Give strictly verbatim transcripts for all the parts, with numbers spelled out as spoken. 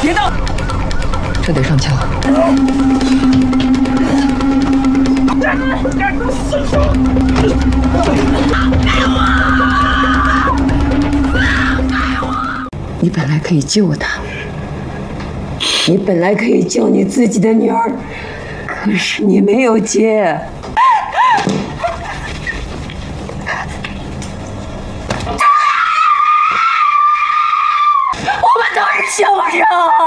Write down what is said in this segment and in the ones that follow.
别动！这得上枪。你本来可以救他，你本来可以救你自己的女儿，可是你没有接。我们都是凶手。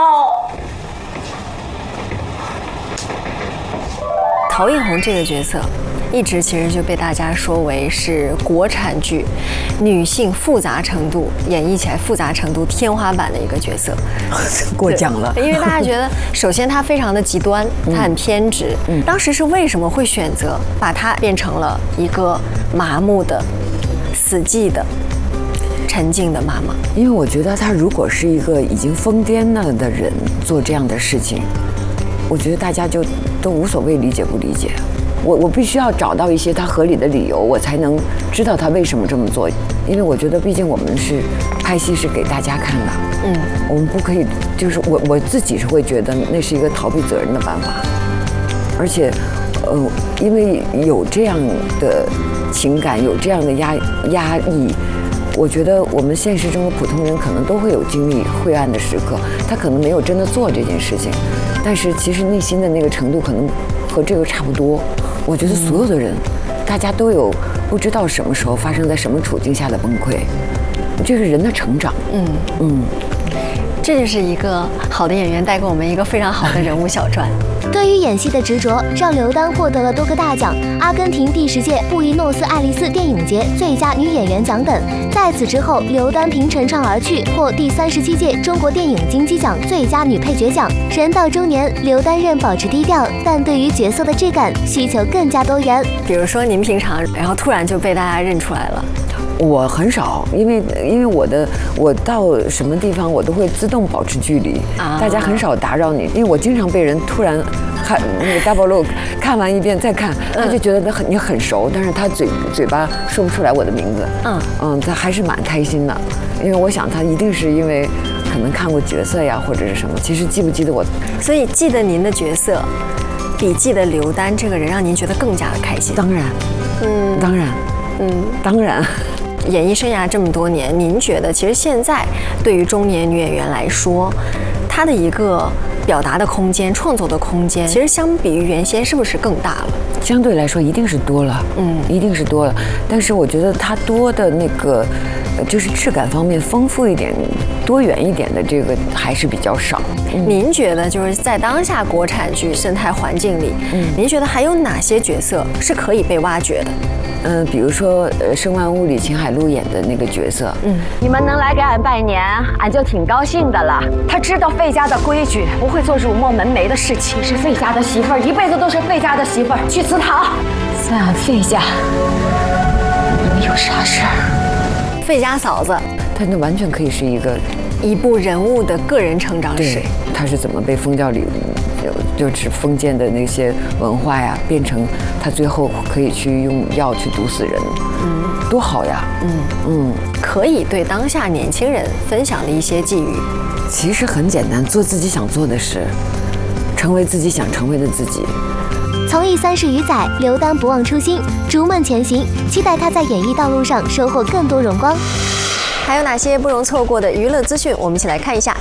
陶映红这个角色，一直其实就被大家说为是国产剧女性复杂程度演绎起来复杂程度天花板的一个角色， 过奖了。 因为大家觉得，首先她非常的极端，她很偏执。嗯，当时是为什么会选择把她变成了一个麻木的、死寂的、沉静的妈妈？ 因为我觉得她如果是一个已经疯癫了的人做这样的事情，我觉得大家就都无所谓理解不理解。我我必须要找到一些他合理的理由，我才能知道他为什么这么做。因为我觉得，毕竟我们是拍戏是给大家看的，嗯，我们不可以，就是我我自己是会觉得那是一个逃避责任的办法。而且，呃，因为有这样的情感，有这样的压压抑，我觉得我们现实中的普通人可能都会有经历晦暗的时刻，他可能没有真的做这件事情，但是其实内心的那个程度可能和这个差不多。我觉得所有的人，大家都有不知道什么时候发生在什么处境下的崩溃，这是人的成长。嗯嗯， 这就是一个好的演员带给我们一个非常好的人物小传。 对于演戏的执着，让刘丹获得了多个大奖：阿根廷第十届布宜诺斯艾利斯电影节最佳女演员奖等。在此之后，刘丹凭《乘船而去》获第三十七届中国电影金鸡奖最佳女配角奖。人到中年，刘丹仍保持低调，但对于角色的质感需求更加多元。 比如说您平常，然后突然就被大家认出来了。 我很少，因为因为我的我到什么地方我都会自动保持距离，啊、大家很少打扰你，因为我经常被人突然看那个 double look， 看完一遍再看，他就觉得他很你很熟，但是他嘴嘴巴说不出来我的名字，嗯嗯，他还是蛮开心的，因为我想他一定是因为可能看过角色呀或者是什么，其实记不记得我， 所以记得您的角色，比记得刘丹这个人让您觉得更加的开心。 当然，嗯，当然，嗯，当然。 演艺生涯这么多年，您觉得其实现在对于中年女演员来说，她的一个表达的空间、创作的空间，其实相比于原先是不是更大了？ 相对来说一定是多了，嗯，一定是多了。但是我觉得她多的那个，就是质感方面丰富一点、多元一点的这个还是比较少。 嗯、您觉得就是在当下国产剧生态环境里，嗯，您觉得还有哪些角色是可以被挖掘的？ 嗯，比如说，呃，《生万物》里秦海璐演的那个角色， 嗯，你们能来给俺拜年，俺就挺高兴的了。他知道费家的规矩，不会做辱没门楣的事情。你是费家的媳妇儿，一辈子都是费家的媳妇儿。去祠堂，在俺费家，你们有啥事儿？ 费家嫂子， 她那完全可以是一个一部人物的个人成长史。 她是怎么被封教里？就是封建的那些文化呀，变成他最后可以去用药去毒死人，嗯，多好呀，嗯嗯，可以对当下年轻人分享的一些寄语， 其实很简单，做自己想做的事，成为自己想成为的自己。 从艺三十余载，刘丹不忘初心，逐梦前行，期待他在演艺道路上收获更多荣光。 还有哪些不容错过的娱乐资讯？我们一起来看一下。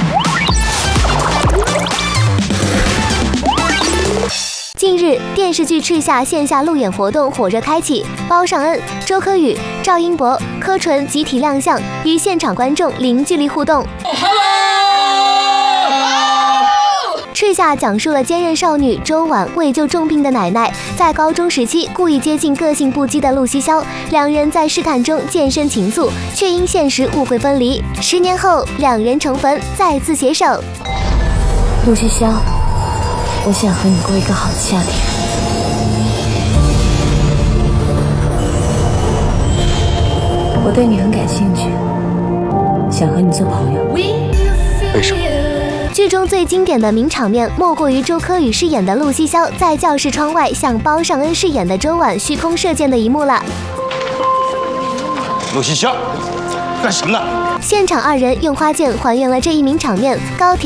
近日，电视剧《赤夏》线下路演活动火热开启，包尚恩、周柯宇、赵英博、柯纯集体亮相，与现场观众零距离互动。赤夏讲述了坚韧少女周婉为救重病的奶奶，在高中时期故意接近个性不羁的陆西潇，两人在试探中渐生情愫，却因现实误会分离。十年后，两人重逢，再次携手。 陆西潇，我想和你过一个好的夏天。我对你很感兴趣，想和你做朋友。 为什么？ 剧中最经典的名场面，莫过于周柯宇饰演的陆西潇在教室窗外向包尚恩饰演的周婉虚空射箭的一幕了。 陆西潇，干什么呢？ 现场二人用花剑还原了这一名场面，高